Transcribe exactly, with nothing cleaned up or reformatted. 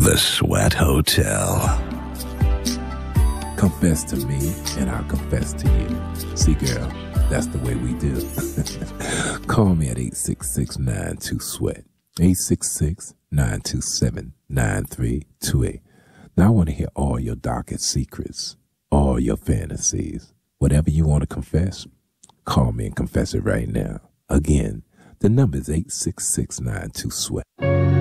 The Sweat Hotel. Confess to me, and I'll confess to you. See, girl, that's the way we do. Call me at eight six six, nine two, sweat. eight six six, nine two seven, nine three two eight. Now, I want to hear all your darkest secrets, all your fantasies. Whatever you want to confess, call me and confess it right now. Again, the number is eight six six, nine two, sweat.